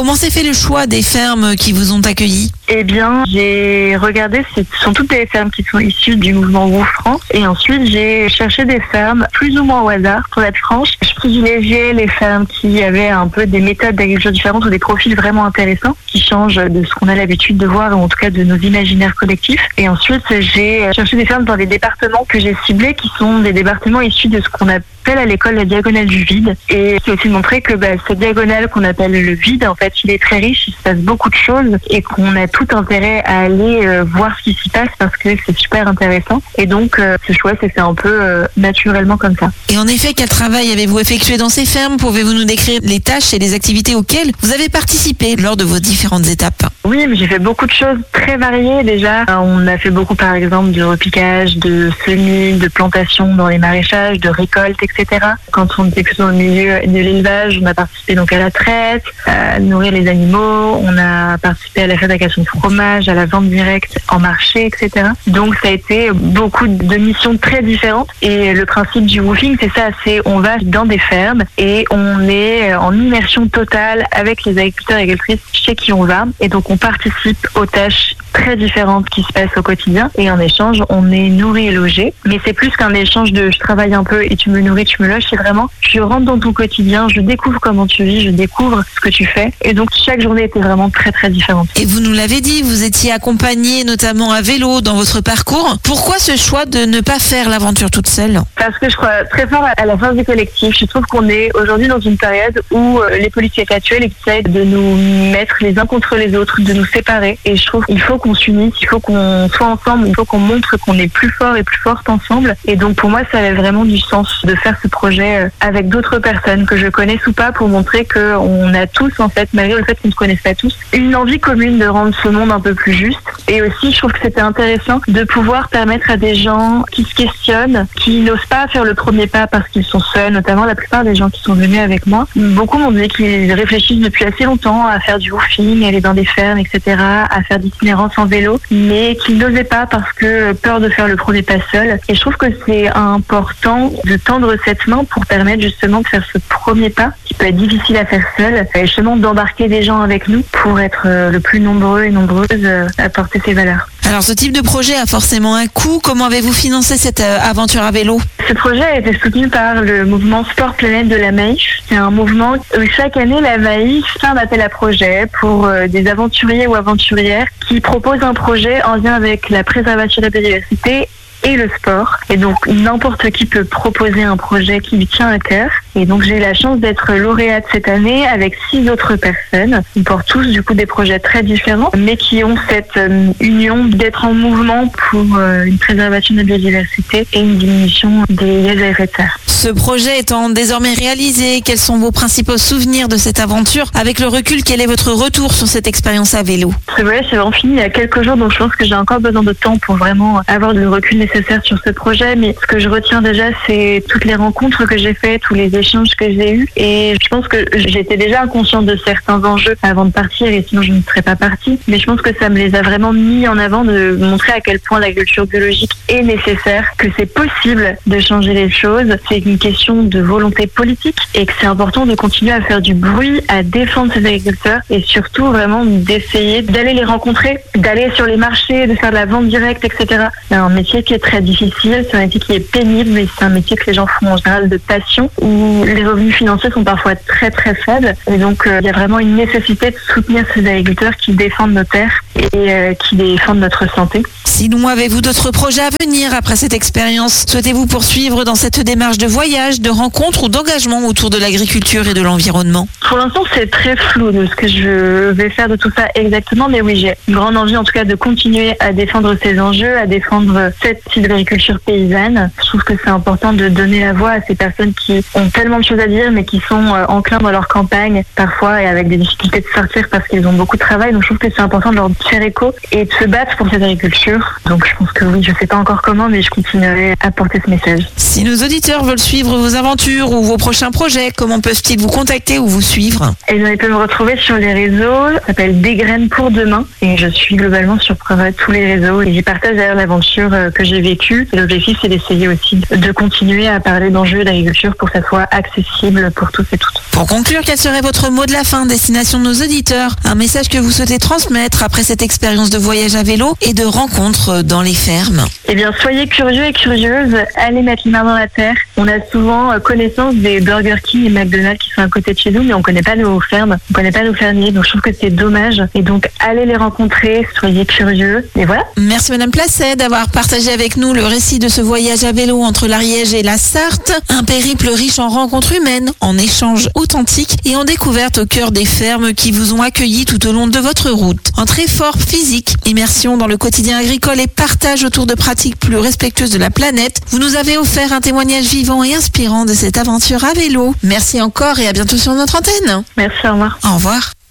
Comment s'est fait le choix des fermes qui vous ont accueillis ? Eh bien, j'ai regardé, ce sont toutes les fermes qui sont issues du mouvement Woof France. Et ensuite, j'ai cherché des fermes plus ou moins au hasard, pour être franche. Je privilégiais les fermes qui avaient un peu des méthodes d'agriculture différentes ou des profils vraiment intéressants, qui changent de ce qu'on a l'habitude de voir, ou en tout cas de nos imaginaires collectifs. Et ensuite, j'ai cherché des fermes dans des départements que j'ai ciblés, qui sont des départements issus de ce qu'on appelle à l'école la diagonale du vide. Et c'est aussi de montrer que cette diagonale qu'on appelle le vide, en fait, il est très riche, il se passe beaucoup de choses et qu'on a tout intérêt à aller voir ce qui s'y passe parce que c'est super intéressant. Et donc, ce choix s'est fait un peu naturellement comme ça. Et en effet, quel travail avez-vous effectué dans ces fermes ? Pouvez-vous nous décrire les tâches et les activités auxquelles vous avez participé lors de vos différentes étapes ? Oui, mais j'ai fait beaucoup de choses très variées déjà. On a fait beaucoup, par exemple, de repiquage, de semis, de plantation dans les maraîchages, de récoltes, etc. Quand on était plutôt dans le milieu de l'élevage, on a participé donc à la traite, à nourrir les animaux, on a participé à la fabrication de fromage, à la vente directe en marché, etc. Donc ça a été beaucoup de missions très différentes. Et le principe du woofing, c'est ça, c'est on va dans des fermes et on est en immersion totale avec les agriculteurs et agricultrices chez qui on va. Et donc on participe aux tâches très différentes qui se passent au quotidien et en échange on est nourri et logé, mais c'est plus qu'un échange de je travaille un peu et tu me nourris, tu me loges, c'est vraiment je rentre dans ton quotidien, je découvre comment tu vis, je découvre ce que tu fais et donc chaque journée était vraiment très très différente. Et vous nous l'avez dit, vous étiez accompagné notamment à vélo dans votre parcours. Pourquoi ce choix de ne pas faire l'aventure toute seule ? Parce que je crois très fort à la force du collectif. Je trouve qu'on est aujourd'hui dans une période où les politiques actuelles essaient de nous mettre les uns contre les autres, de nous séparer et je trouve qu'il faut qu'on s'unisse, il faut qu'on soit ensemble, il faut qu'on montre qu'on est plus fort et plus forte ensemble. Et donc pour moi, ça avait vraiment du sens de faire ce projet avec d'autres personnes que je connaisse ou pas pour montrer qu'on a tous, en fait, malgré le fait qu'on ne se connaisse pas tous, une envie commune de rendre ce monde un peu plus juste. Et aussi, je trouve que c'était intéressant de pouvoir permettre à des gens qui se questionnent, qui n'osent pas faire le premier pas parce qu'ils sont seuls, notamment la plupart des gens qui sont venus avec moi. Beaucoup m'ont dit qu'ils réfléchissent depuis assez longtemps à faire du woofing, aller dans des fermes, etc., à faire d'itinérance en vélo, mais qu'ils n'osaient pas parce que peur de faire le premier pas seul. Et je trouve que c'est important de tendre cette main pour permettre justement de faire ce premier pas qui peut être difficile à faire seul et justement d'embarquer des gens avec nous pour être le plus nombreux et nombreuses à porter ces valeurs. Alors ce type de projet a forcément un coût. Comment avez-vous financé cette aventure à vélo ? Ce projet a été soutenu par le mouvement Sport Planète de la Maïf. C'est un mouvement où chaque année la Maïf fait un appel à projet pour des aventuriers ou aventurières qui proposent un projet en lien avec la préservation de la biodiversité et le sport. Et donc, n'importe qui peut proposer un projet qui lui tient à cœur. Et donc, j'ai eu la chance d'être lauréate cette année avec 6 autres personnes. Ils portent tous, du coup, des projets très différents, mais qui ont cette union d'être en mouvement pour une préservation de la biodiversité et une diminution des gaz à effet de serre. Ce projet étant désormais réalisé, quels sont vos principaux souvenirs de cette aventure ? Avec le recul, quel est votre retour sur cette expérience à vélo ? Ce voyage c'est vraiment fini il y a quelques jours, donc je pense que j'ai encore besoin de temps pour vraiment avoir le recul nécessaire sur ce projet. Mais ce que je retiens déjà, c'est toutes les rencontres que j'ai faites, tous les échanges que j'ai eus. Et je pense que j'étais déjà consciente de certains enjeux avant de partir, et sinon je ne serais pas partie. Mais je pense que ça me les a vraiment mis en avant, de montrer à quel point l'agriculture biologique est nécessaire, que c'est possible de changer les choses. C'est une question de volonté politique et que c'est important de continuer à faire du bruit, à défendre ces agriculteurs et surtout vraiment d'essayer d'aller les rencontrer, d'aller sur les marchés, de faire de la vente directe, etc. C'est un métier qui est très difficile, c'est un métier qui est pénible, mais c'est un métier que les gens font en général de passion, où les revenus financiers sont parfois très très faibles. Et donc il y a vraiment une nécessité de soutenir ces agriculteurs qui défendent nos terres et qui défendent notre santé. Sinon, avez-vous d'autres projets à venir après cette expérience ? Souhaitez-vous poursuivre dans cette démarche de voyage, de rencontre ou d'engagement autour de l'agriculture et de l'environnement ? Pour l'instant, c'est très flou de ce que je vais faire de tout ça exactement, mais oui, j'ai une grande envie en tout cas de continuer à défendre ces enjeux, à défendre cette type d'agriculture paysanne. Je trouve que c'est important de donner la voix à ces personnes qui ont tellement de choses à dire, mais qui sont enclins dans leur campagne parfois et avec des difficultés de sortir parce qu'ils ont beaucoup de travail. Donc je trouve que c'est important de leur faire écho et de se battre pour cette agriculture. Donc je pense que oui, je sais pas encore comment, mais je continuerai à porter ce message. Si nos auditeurs veulent suivre vos aventures ou vos prochains projets, comment peuvent-ils vous contacter ou vous suivre? Et ils peuvent me retrouver sur les réseaux, ça s'appelle Des graines pour demain, et je suis globalement sur tous les réseaux et j'y partage d'ailleurs l'aventure que j'ai vécue. Et l'objectif, c'est d'essayer aussi de continuer à parler d'enjeux d'agriculture pour que ça soit accessible pour tous et toutes. Pour conclure, quel serait votre mot de la fin, destination de nos auditeurs? Un message que vous souhaitez transmettre après cette expérience de voyage à vélo et de rencontres dans les fermes? Eh bien, soyez curieux et curieuses, allez mettre les mains dans la terre. On a souvent connaissance des Burger King et McDonald's qui sont à côté de chez nous, mais on ne connaît pas nos fermes, on ne connaît pas nos fermiers, donc je trouve que c'est dommage. Et donc, allez les rencontrer, soyez curieux, et voilà. Merci Madame Placet d'avoir partagé avec nous le récit de ce voyage à vélo entre l'Ariège et la Sarthe, un périple riche en rencontres humaines, en échanges authentiques et en découvertes au cœur des fermes qui vous ont accueillis tout au long de votre route. Entre efforts physiques, immersion dans le quotidien agricole et partage autour de pratiques plus respectueuses de la planète, vous nous avez offert un témoignage vivant et inspirant de cette aventure à vélo. Merci encore et à bientôt sur notre antenne. Merci, au revoir. Au revoir.